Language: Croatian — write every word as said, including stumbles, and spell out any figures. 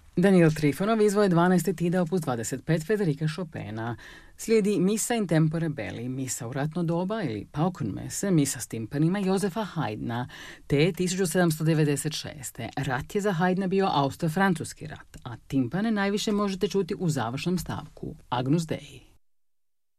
Daniel Trifonov izvoje dvanaesti Tida opus dvadeset pet Federika Chopina. Slijedi Misa in tempore belli, misa u ratno doba ili Paukenmesse, misa s timpanima Jozefa Haydna, te tisuću sedamsto devedeset šeste. Rat je za Haydna bio austro-francuski rat, a timpane najviše možete čuti u završnom stavku, Agnus Dei.